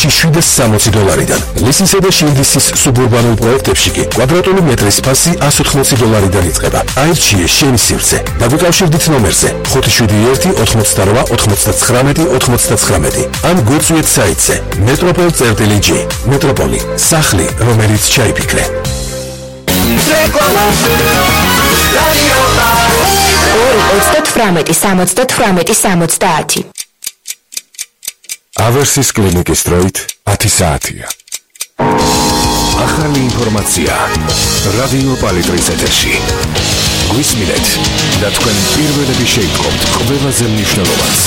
წუთში $760-დან. ლისისა და შილდისის სუბურბანულ პროექტებში კი კვადრატული მეტრის ფასი $180-დან იწყება. აირჩიე შენი სივრცე. დაგვიკავშირდით ნომერზე 571-99-99 ან გვიწვიეთ საიტზე metropol.g. Metropoli, სახლი, რომელიც ჩაიფიქრე. 2-38-70-70. ავერსის კლინიკის დროით 10 საათია. ახალი ინფორმაცია რადიო პალიტრის ეთერში. გვისმინეთ და თქვენ პირველები შეიტყობთ ყველაზე მნიშვნელოვანს.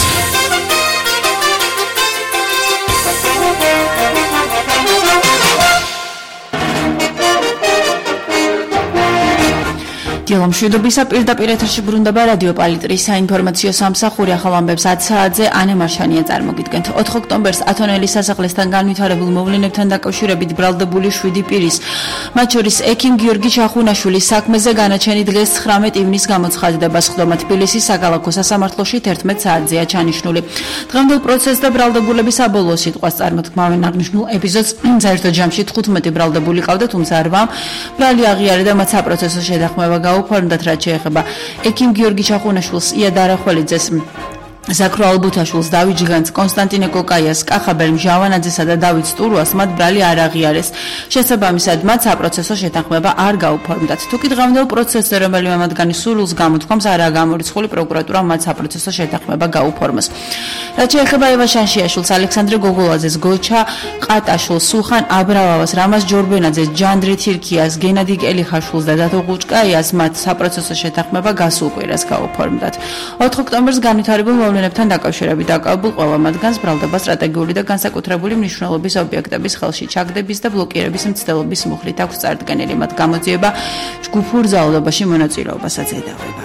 მშვიდობისა პირდაპირ ეთერში ბრუნდება რადიო პალიტრის საინფორმაციო სამსახური. ახალ ამბებს 10 საათზე ანე მარშანია წარმოგიდგენთ. 4 ოქტომბერს ათონელის სასახლესთან განვითარებულ მოვლენებთან დაკავშირებით ბრალდებული 7 პირის, მათ შორის ექიმ გიორგი ჩახუნაშვილის საქმეზე განაჩენი დღეს 19 ივნისს გამოცხადდება. სხდომა თბილისის საქალაქო სასამართლოში 11 საათზეა ჩანიშნული. დღევანდელ პროცესს და ბრალდებულების საბოლოო სიტყვას წარმოთქმავენ აღნიშნულ ეპიზოდს. საერთო ჯამში 15 ბრალდებული ყავდა, თუმცა 8 ბრალი აღიარეს და მათ საპროცესო შეთანხმება გაუფორმდათ, რაც შეეხება ექიმ გიორგი ჩახუნაშვილს, ია დარახველიძეს, ზაქრო ალბუთაშვილს, დავით ჟიგანს, კონსტანტინე კოკაიას, კახაბერ მჟავანაძესა და დავით სტურუას მათ ბრალი არ აღიარეს. შესაბამისად, მათ საპროცესო შეთანხმება არ გაუფორმდათ. თუკი დღევანდელ პროცესზე რომელიმე მათგანი სურვილს გამოთქვამს, არაა გამორიცხული პროკურატურამ მათ საპროცესო შეთანხმება გაუფორმოს. რაც შეეხება ევა შანშიაშვილს, ალექსანდრე გოგოლაძეს, გოჩა ყატაშვილს, სულხან აბრალავას, რამაზ ჯორბენაძეს, ჯანდრე თირქიას, გენადი კელიხაშვილს და დათო ღუჭკაიას მათ საპროცესო შეთანხმება გასულ კვირას გაუფორმდათ. 4 ოქტომბერს განვითარებულ მოვლენებთან დაკავშირებით დაკავებულ ყველა მათგანს ბრალდება სტრატეგიული და განსაკუთრებული მნიშვნელობის ობიექტების ხელში ჩაგდების და ბლოკირების მცდელობის მუხლით აქვს წარდგენილი. მათ გამოძიება ჯგუფურ ძალადობაში მონაწილეობასაც ედავება.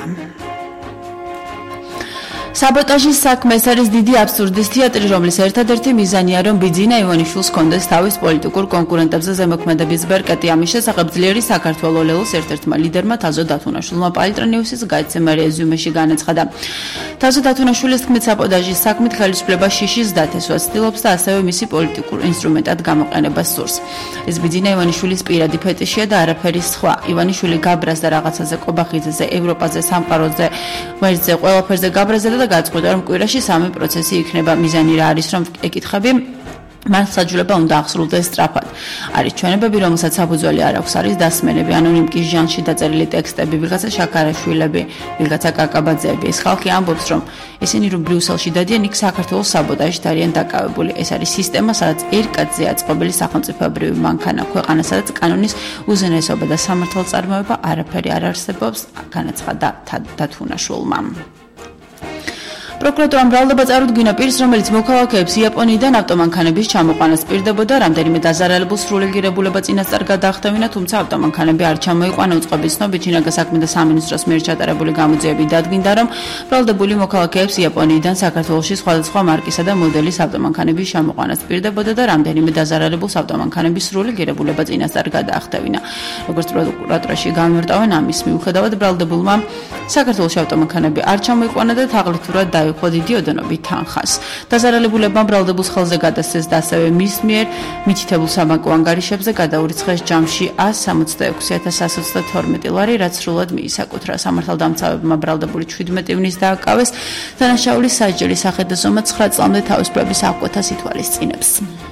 საბოტაჟის საქმე ეს არის დიდი აბსურდის თეატრი, რომლის ერთადერთი მიზანია, რომ ბიძინა ივანიშვილს ჰქონდეს თავის პოლიტიკურ კონკურენტებზე ზემოქმედების ბერკეტი. ამის შესახებ ძლიერი საქართველოს ლელოს ერთ-ერთმა ლიდერმა თაზო დათუნაშვილმა პალიტრონიუსის გაიცემა რეზიუმეში განაცხადა. თაზო დათუნაშვილის თქმით, საბოტაჟის საქმით ხელისუფლება შიშის დათესვას ცდილობს და ასევე მისი პოლიტიკურ ინსტრუმენტად გამოყენებას სურს. ეს ბიძინა ივანიშვილის პირადი ფეტიშია და არაფერი სხვა. ივანიშვილი გაბრაზ და რაღაცაზე ყობახიძეზე, ევროპაზე, სამყაროზე, ვერზე, ყველაფერზე გაბრაზდა და გაწყვეტა, რომ კვირაში 3 პროცესი იქნება. მიზანი რა არის, რომ ეკითხები მან საჯულება უნდა აღსრულდეს სწრაფად. არის ჩვენებები, რომელსაც საფუძველი არ აქვს, არის დასმენები, ანონიმკის ჟანრში დაწერილი ტექსტები, ვიღაცა შაქარაშვილები, ვიღაცა კაკაბაძეები. ეს ხალხი ამბობს, რომ ესენი რომ ბრიუსელში დადიან, იქ საქართველოს საბოტაჟით არიან დაკავებული. ეს არის სისტემა, სადაც ერკატზე აწყობილი სახელმწიფოებრივი მანქანა, ქვეყანა, სადაც კანონის უზენაესობა და სამართალწარმოება არაფერი არ არსებობს, განაცხადა დათუნაშვილმა. პროკურატურამ ბრალდება წარუდგინა პირს, რომელიც მოქალაქეებს იაპონიიდან ავტომანქანების ჩამოყვანას პირდებოდა. რამდენიმე დაზარალებულს სრულელგირებულება წინასწარ გადაახტევინა, თუმცა ავტომანქანები არ ჩამოიყვანა. უწყების ცნობით, შინაგან საქმეთა სამინისტროს მიერ ჩატარებული გამოძიებით დადგინდა, რომ ბრალდებული მოქალაქეებს იაპონიიდან საქართველოში სხვადასხვა მარკისა და მოდელის ავტომანქანების ჩამოყვანას პირდებოდა და რამდენიმე დაზარალებულს ავტომანქანების სრულელგირებულება წინასწარ გადაახტევინა. როგორც პროკურატურაში განმარტავენ, ამის მიუხედავად ბრალდებულმა საქართველოში ავტომანქანები არ ჩამოიყვანა და თაღლითურად დაიხო დიდი ოდენობით თანხას. დაზარალებულებმა ბრალდებულს ხელზე გადასცეს და ასევე მის მიერ მითითებულ საბანკო ანგარიშებზე გადაურიცხეს ჯამში 166,122 ლარი, რაც სრულად მიისაკუთრა. სამართალდამცავებმა ბრალდებული 17 ივნისს დააკავეს. დანაშაულის სასჯელი სახე და ზომა 9 წლამდე თავისუფლების აღკვეთას ითვალისწინებს.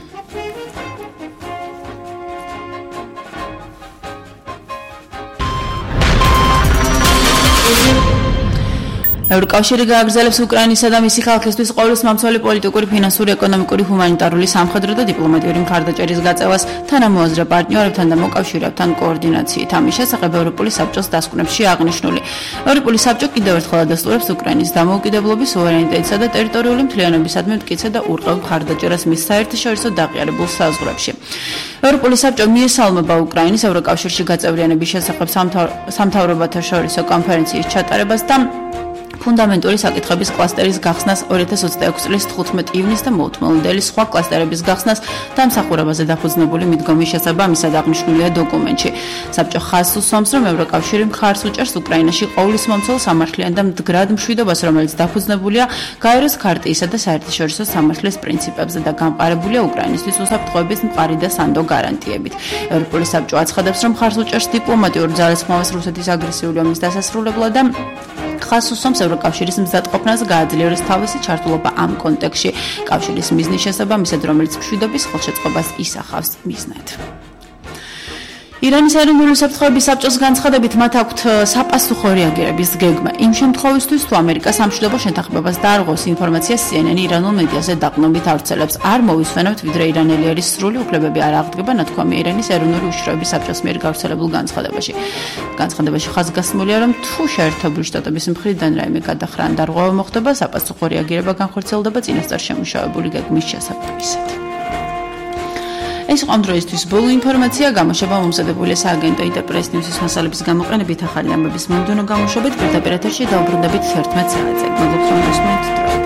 ევროკავშირი გააგრძელებს უკრაინისა და მისი ხალხისთვის ყოვლის მომცველი პოლიტიკური, ფინანსური, ეკონომიკური, ჰუმანიტარული, სამხედრო და დიპლომატიური მხარდაჭერის გაწევას თანამოაზრე პარტნიორებთან და მოკავშირეებთან კოორდინაციით. ამის შესახებ ევროპული საბჭოს დასკვნებში აღნიშნული. ევროპული საბჭო კიდევ ერთხელ ადასტურებს უკრაინის დამოუკიდებლობის, სუვერენიტეტისა და ტერიტორიული მთლიანობისადმი მტკიცე და ურყევ მხარდაჭერას მის საერთაშორისო დაყიარებულ საზღვრებში. ევროპული საბჭო მიესალმება უკრაინის ევროკავშირში გაწევრიანების შესახებ სამთავრობათა შორისო კონფერენციის ჩატარებას და ფუნდამენტური საკითხების კლასტერის გახსნას 2026 წლის 15 ივნისს და მოუთმენლობელი სხვა კლასტერების გახსნას დამსახურებაზე დაფუძნებული მიდგომის შესაბამისად აღნიშნულია დოკუმენტში. საბჭო ხაზს უსვამს, რომ ევროკავშირი მხარს უჭერს უკრაინაში ყოვლისმომცველ სამართლიან და მდგრად მშვიდობას, რომელიც დაფუძნებულია გაეროს ქარტიისა და საერთაშორისო სამართლის პრინციპებზე და გამყარებულია უკრაინისთვის უსაფრთხოების მყარი და სანდო გარანტიებით. ევროპული საბჭო აცხადებს, რომ მხარს უჭერს დიპლომატიურ ძალისხმევას რუსეთის აგრესიული ომის დასასრულებლად და ხაზს უსვამს ევროკავშირის მზადყოფნას გააძლიეროს თავისი ჩართულობა ამ კონტექსტში კავშირის მიზნის შესაბამისად, რომელიც მშვიდობის ხელშეწყობას ისახავს მიზნად. ირანის ეროვნული უსაფრთხოების საბჭოს განცხადებით მათ აქვთ საპასუხო რეაგირების გეგმა იმ შემთხვევისთვის, თუ ამერიკა სამშვიდობო შეთანხმებას დაარღვევს ინფორმაციას CNN ირანულ მედიაზე დაყრდნობით ავრცელებს. არ მოვისვენებთ, ვიდრე ირანელი ერის სრული უფლებები არ აღდგება, ნათქვამია ირანის ეროვნული უშიშროების საბჭოს მიერ გავრცელებულ განცხადებაში. განცხადებაში ხაზგასმულია, რომ თუ შეერთებული შტატების მხრიდან რაიმე გადახრა ან დარღვევა მოხდება, საპასუხო რეაგირება განხორციელდება წინასწარ შემუშავებული გეგმის შესაბამისად. ეს იყო ამ დროისთვის ბოლო ინფორმაცია. გამოშვება მომზადებულია სააგენტო და პრეს ნიუსის მასალების გამოყენებით ახალი ამბების მომდევნო გამოშვებით პირდაპირ ეთერში დაუბრუნდებით 11 საათზე. მოგესალმებით.